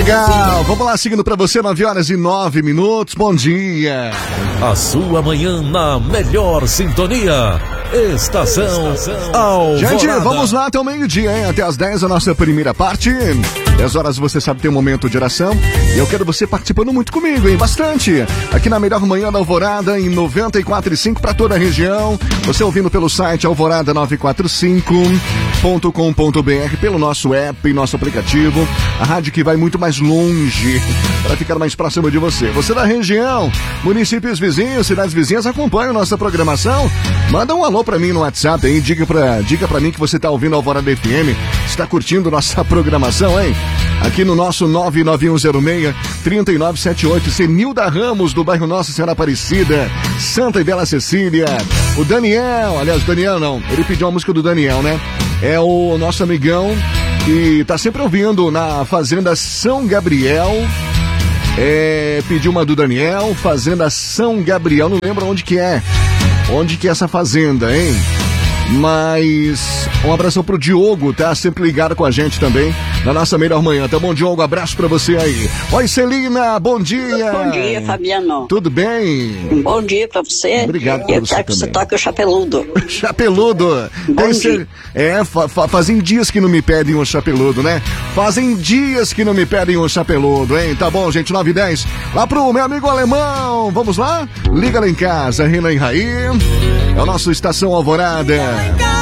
Legal, vamos lá, seguindo pra você, 9h09. Bom dia. A sua manhã na melhor sintonia. Estação Alvorada. Gente, vamos lá até o meio-dia, hein? Até as 10 a nossa primeira parte. 10 horas você sabe, tem um momento de oração. E eu quero você participando muito comigo, hein? Bastante. Aqui na melhor manhã da Alvorada, em 94.5 para toda a região. Você ouvindo pelo site alvorada945.com.br, pelo nosso app e nosso aplicativo. A rádio que vai muito mais longe para ficar mais próximo de você. Você da região, municípios vizinhos, cidades vizinhas, acompanha nossa programação. Manda um alô pra mim no WhatsApp aí, diga pra mim que você tá ouvindo a Alvorada FM, está curtindo nossa programação, hein? Aqui no nosso 99106-3978, Senilda Ramos, do bairro Nossa Senhora Aparecida, Santa e Bela Cecília. O Daniel, aliás, Daniel não, ele pediu uma música do Daniel, né? É o nosso amigão que tá sempre ouvindo na Fazenda São Gabriel. Pediu uma do Daniel, Fazenda São Gabriel, não lembro onde que é essa fazenda, hein? Mas um abração pro Diogo, tá? Sempre ligado com a gente também na nossa melhor manhã, tá bom, Diogo? Abraço pra você aí. Oi, Celina, bom dia. Bom dia, Fabiano. Tudo bem? Bom dia pra você. Obrigado por você. Eu quero também. que você toque o chapeludo. Chapeludo. Bom dia. Fazem dias que não me pedem um chapeludo, né? Fazem dias que não me pedem um chapeludo, hein? Tá bom, gente, 9h10. Lá pro meu amigo alemão. Vamos lá? Liga lá em casa, Renan e Raí. É o nosso Estação Alvorada.